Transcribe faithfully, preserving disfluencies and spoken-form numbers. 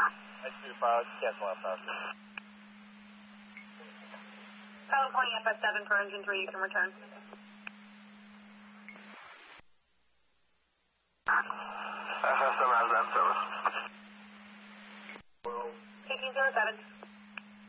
I two five, cancel out five. Pilot pointing F F seven for engine three, you can return. F F seven has that service. eighteen zero seven.